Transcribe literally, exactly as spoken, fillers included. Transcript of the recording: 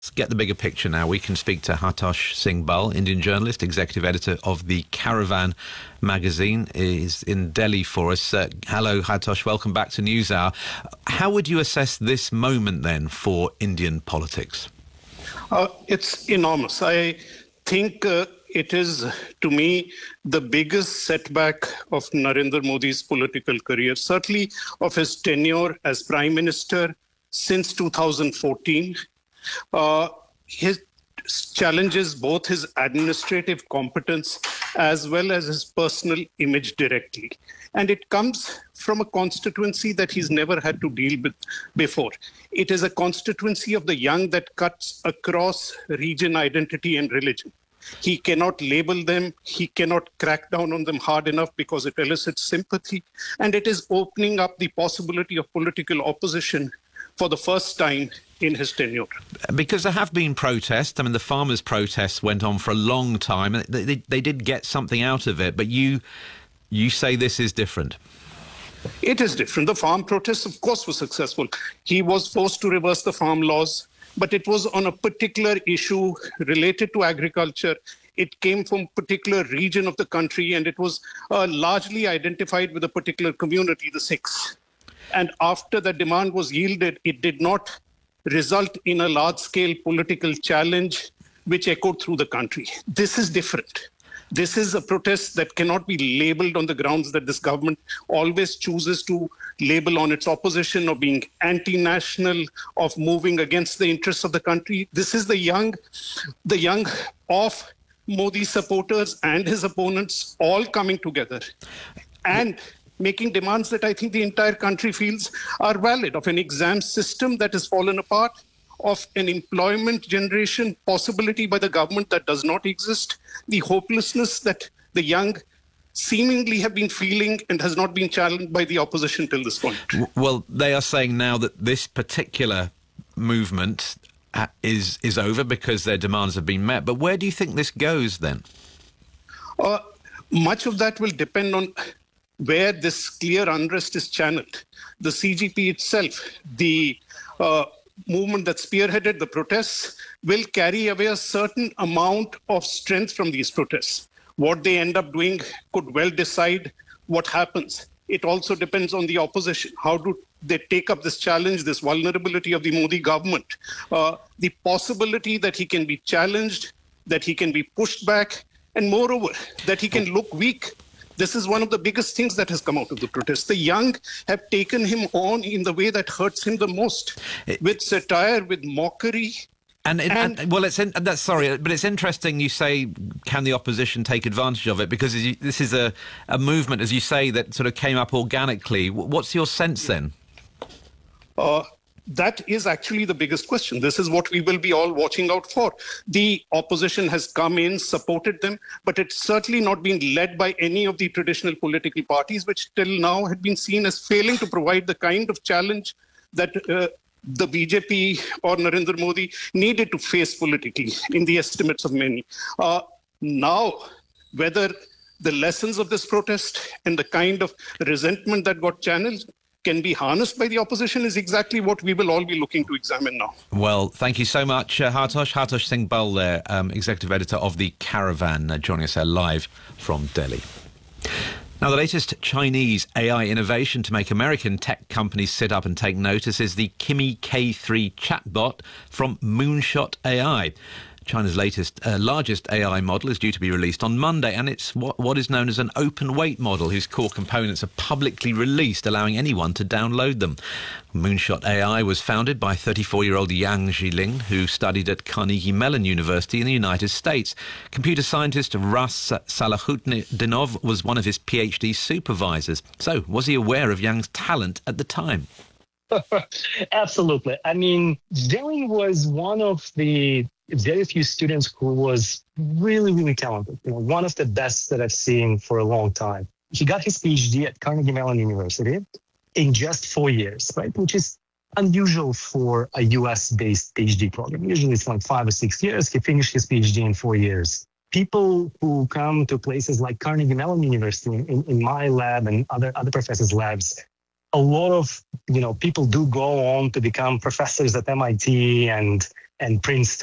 Let's get the bigger picture now. We can speak to Hartosh Singh Bal, Indian journalist, executive editor of the Caravan magazine, is in Delhi for us. Uh, hello, Hartosh. Welcome back to NewsHour. How would you assess this moment then for Indian politics? Uh, it's enormous. I think uh, it is, to me, the biggest setback of Narendra Modi's political career, certainly of his tenure as Prime Minister since two thousand fourteen. Uh, his challenges both his administrative competence as well as his personal image directly. And it comes from a constituency that he's never had to deal with before. It is a constituency of the young that cuts across region, identity, and religion. He cannot label them. He cannot crack down on them hard enough because it elicits sympathy. And it is opening up the possibility of political opposition for the first time in his tenure. Because there have been protests. I mean, the farmers' protests went on for a long time. They, they, they did get something out of it, but you you say this is different. It is different. The farm protests, of course, were successful. He was forced to reverse the farm laws, but it was on a particular issue related to agriculture. It came from a particular region of the country, and it was uh, largely identified with a particular community, the Sikhs. And after the demand was yielded, it did not result in a large-scale political challenge which echoed through the country. This is different. This is a protest that cannot be labeled on the grounds that this government always chooses to label on its opposition of being anti-national, of moving against the interests of the country. This is the young, the young of Modi supporters and his opponents all coming together and making demands that I think the entire country feels are valid, of an exam system that has fallen apart, of an employment generation possibility by the government that does not exist, the hopelessness that the young seemingly have been feeling and has not been challenged by the opposition till this point. Well, they are saying now that this particular movement is is over because their demands have been met. But where do you think this goes then? Uh, much of that will depend on where this clear unrest is channeled. The C G P itself, the uh, movement that spearheaded the protests, will carry away a certain amount of strength from these protests. What they end up doing could well decide what happens. It also depends on the opposition. How do they take up this challenge, this vulnerability of the Modi government? Uh, the possibility that he can be challenged, that he can be pushed back, and moreover, that he can look weak. This is one of the biggest things that has come out of the protest. The young have taken him on in the way that hurts him the most, it, with satire, with mockery. And, it, and, and well, it's in, that's sorry, but it's interesting you say, can the opposition take advantage of it? Because you, this is a, a movement, as you say, that sort of came up organically. What's your sense then? Uh, That is actually the biggest question. This is what we will be all watching out for. The opposition has come in, supported them, but it's certainly not been led by any of the traditional political parties, which till now had been seen as failing to provide the kind of challenge that uh, the B J P or Narendra Modi needed to face politically, in the estimates of many. Uh, now, whether the lessons of this protest and the kind of resentment that got channeled can be harnessed by the opposition is exactly what we will all be looking to examine now. Well, thank you so much, uh, Hartosh. Hartosh Singh Bal there, um, executive editor of the Caravan, uh, joining us there live from Delhi. Now, the latest Chinese A I innovation to make American tech companies sit up and take notice is the Kimi K three chatbot from Moonshot A I. China's latest, uh, largest A I model is due to be released on Monday, and it's what, what is known as an open-weight model whose core components are publicly released, allowing anyone to download them. Moonshot A I was founded by thirty-four-year-old Yang Zhiling, who studied at Carnegie Mellon University in the United States. Computer scientist Ras Salahutdinov was one of his PhD supervisors. So, was he aware of Yang's talent at the time? Absolutely. I mean, Zhiling was one of the very few students who was really, really talented. You know, one of the best that I've seen for a long time. He got his PhD at Carnegie Mellon University in just four years, right? Which is unusual for a U S-based PhD program. Usually it's like five or six years. He finished his PhD in four years. People who come to places like Carnegie Mellon University, in, in my lab and other, other professors' labs, a lot of, you know, people do go on to become professors at M I T and and Princeton.